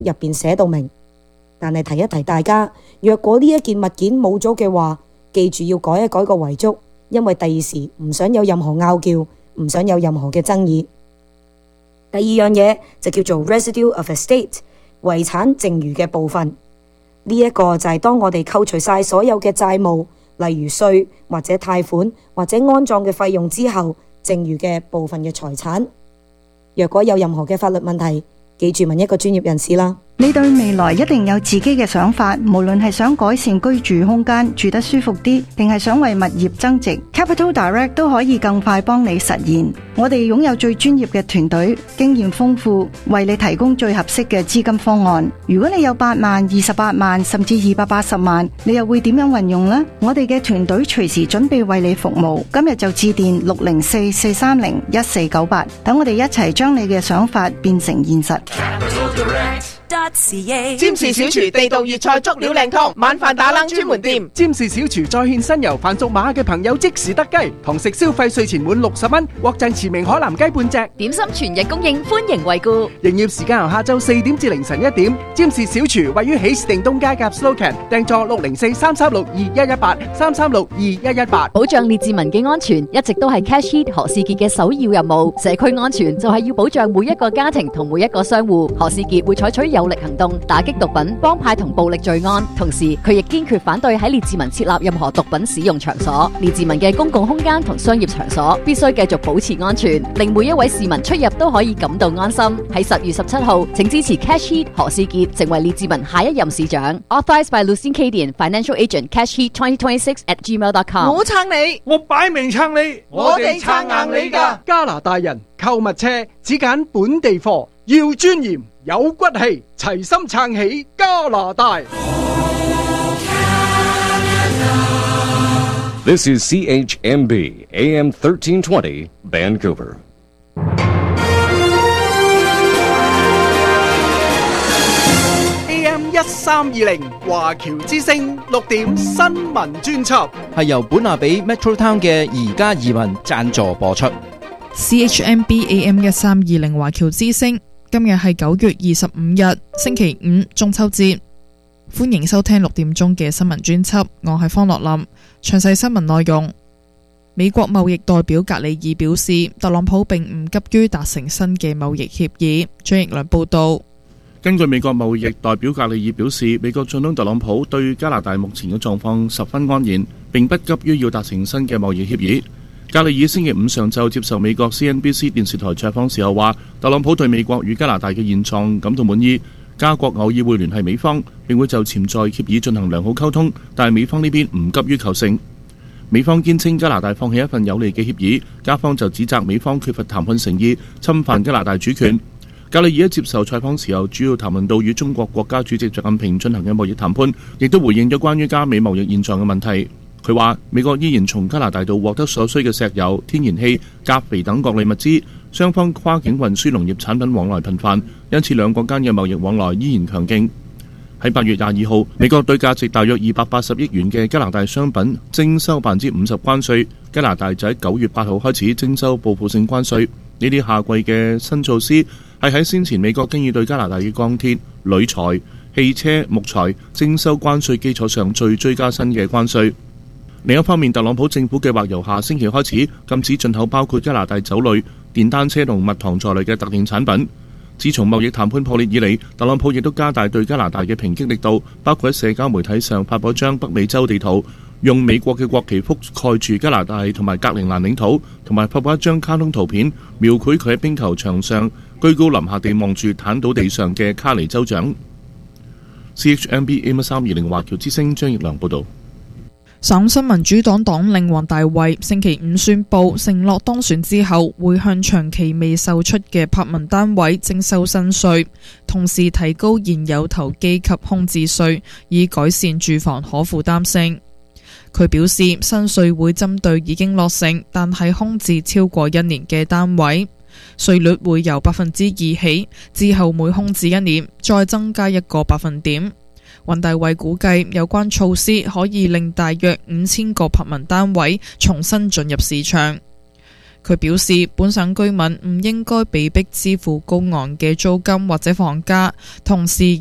入邊寫到明。但係提一提大家，若果呢一件物件冇咗嘅話，記住要改一改個遺囑，因為第二時唔想有任何拗撬，唔想有任何嘅爭議。第二樣嘢就叫做 residue of estate， 遺產剩餘嘅部分。呢一個就係當我哋扣除晒所有嘅債務，例如稅或者貸款或者安葬嘅費用之後，剩餘嘅部分嘅財產。若果有任何嘅法律問題，記住問一個專業人士啦。 你對未來一定有自己嘅想法，無論係想改善居住空間，住得舒服啲，定係想為物業增值， Capital Direct 都可以更快幫你實現。我哋擁有最專業嘅團隊，經驗豐富，為你提供最合適嘅資金方案。如果你有8萬、28萬甚至280萬，你又會點樣運用呢？我哋嘅團隊隨時準備為你服務。今日就致電604-430-1498，等我哋一齊將你嘅想法變成現實。 占士小廚地道粵菜足料靚湯，晚飯打冷專門店。 占士小廚再獻新油飯熟馬嘅朋友即時得雞，堂食消費稅前滿60蚊，獲贈馳名海南雞半隻。 點心全日供應，歡迎惠顧。 營業時間由下晝4點至凌晨1點。占士小廚位於喜事定東街夾 Slocan， 訂座604-336-2118，336-2118。 保障列治文嘅安全一直都係 Cash Heat 何士傑嘅首要任務。社區安全就係要保障每一個家庭同每一個商戶。何士傑會採取有力行動，打擊毒品、幫派同暴力罪案。同時，佢亦堅決反對喺列治文設立任何毒品使用場所。列治文嘅公共空間同商業場所必須繼續保持安全，令每一位市民出入都可以感到安心。喺10月17號，請支持 Cash Heat 何士傑成為列治文下一任市長。Authorized by Lucien Cadian, Financial Agent, Cash Heat 2026@gmail.com。 我撐你， 我擺明撐你， 我哋撐硬你㗎。 加拿大人購物車只揀本地貨，要尊嚴有骨氣，齊心撐起加拿大。 This is CHMB AM 1320 Vancouver. AM 1320華僑之聲6點新聞專輯， 係由本納比 Metro Town 嘅宜家移民贊助播出。 CHMB AM 1320華僑之聲，今日係9月25日星期五中秋節，歡迎收聽6點鐘嘅新聞專輯，我係方樂林。詳細新聞內容，美國貿易代表格里爾表示，特朗普並唔急於達成新嘅貿易協議。張奕良報道。 根據美國貿易代表格里爾表示，美國總統特朗普對加拿大目前嘅狀況十分安然，並不急於要達成新嘅貿易協議。格里爾星期五上晝接受美國 CNBC 電視台採訪時候話，特朗普對美國與加拿大嘅現狀感到滿意，加國偶爾會聯繫美方，並會就潛在協議進行良好溝通，但係美方呢邊唔急於求成。美方堅稱加拿大放棄一份有利嘅協議，加方就指責美方缺乏談判誠意，侵犯加拿大主權。格里爾接受採訪時候，主要談論到與中國國家主席習近平進行嘅貿易談判，亦都回應咗關於加美貿易現狀嘅問題。佢話美國依然從加拿大度獲得所需嘅石油、天然氣、鉀肥等各類物資，雙方跨境運輸農業產品往來頻繁，因此兩國間嘅貿易往來依然強勁。喺8月22號，美國對價值大約280億元嘅加拿大商品徵收50%關稅，加拿大就喺9月8號開始徵收報復性關稅。呢啲夏季嘅新措施係喺先前美國經已對加拿大嘅鋼鐵、鋁材、汽車、木材徵收關稅基礎上再追加新嘅關稅。另一方面，特朗普政府計劃由下星期開始禁止進口包括加拿大酒類、電單車同蜜糖在內嘅特定產品。自從貿易談判破裂以嚟，特朗普亦都加大對加拿大嘅抨擊力度，包括喺社交媒體上發佈一張北美洲地圖，用美國嘅國旗覆蓋住加拿大同埋格陵蘭領土，同埋發佈一張卡通圖片，描繪佢喺冰球場上居高臨下地望住癱倒地上嘅卡尼州長。CHMB AM 1320華僑之聲張奕良報導。 省新民主黨黨領黃大衛星期五宣布，承諾當選之後會向長期未售出嘅柏文單位徵收新稅，同時提高現有投機及空置稅，以改善住房可負擔性。佢表示，新稅會針對已經落成但係空置超過1年嘅單位，稅率會由 2% 起，之後每空置1年再增加1個百分點。黃大衛估計有關措施可以令大約5000個柏文單位重新進入市場。 佢表示，本省居民唔應該被迫支付高昂嘅租金或者房價，同時